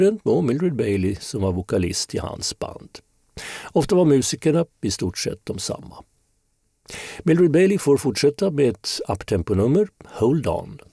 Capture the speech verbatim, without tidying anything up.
och Mildred Bailey som var vokalist i hans band. Ofta var musikerna i stort sett de samma. Mildred Bailey får fortsätta med ett uptempo-nummer, Hold On.